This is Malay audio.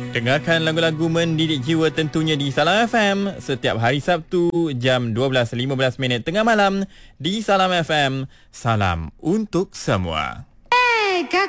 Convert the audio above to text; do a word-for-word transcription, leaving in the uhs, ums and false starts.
Dengarkan lagu-lagu mendidik jiwa tentunya di Salam F M setiap hari Sabtu jam dua belas lima belas minit tengah malam di Salam F M. Salam untuk semua. Hey,